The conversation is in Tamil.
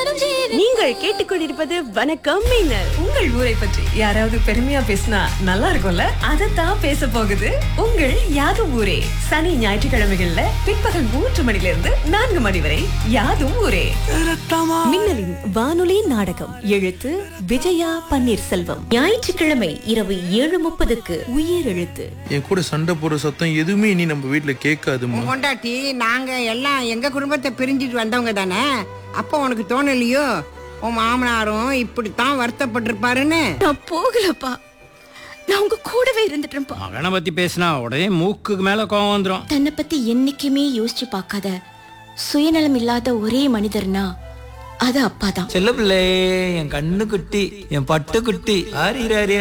நீங்கள் கேட்டுக்கொண்டிருப்பது வணக்கம் மின்னல். உங்கள் ஊரை பற்றி யாராவது பெருமையா பேசினா நல்லா இருக்கும்ல? அதத்தான் பேச போகுது உங்கள் யாதும் ஊரே. சனி ஞாயிற்றுக்கிழமைகள்ல பிற்பகல் 3 மணிலிருந்து 4 மணி வரை யாதும் ஊரே. மின்னலின் வானொலி நாடகம் எழுத்து விஜயா பன்னீர்செல்வம். ஞாயிற்றுக்கிழமை இரவு 7:30க்கு உயிரெழுத்து. என் கூட சண்டை போடுற சத்தம் எதுவுமே இனி நம்ம வீட்டுல கேட்காதுமா. கொண்டாட்டி நாங்க எல்லாம் எங்க குடும்பத்தை பிரிஞ்சிட்டு வந்தவங்க தானே. அப்போ உனக்கு தோணலையோ உன் மாமனாரும் இப்படித்தான் வருத்தப்பட்டிருப்பாருன்னு? நான் போகலப்பா, நான் உங்க கூடவே இருந்துட்டேன்ப்பா. மகனை பத்தி பேசினா உடனே மூக்குக்கு மேல கோவம் வந்துடும். தன்னை பத்தி என்னைக்குமே யோசிச்சு பார்க்காத சுயநலம் இல்லாத ஒரே மனிதர்னா அது அப்பாதான். செல்ல பிள்ளை, என் கண்ணு குட்டி, என் பட்டு குட்டி, ஆரி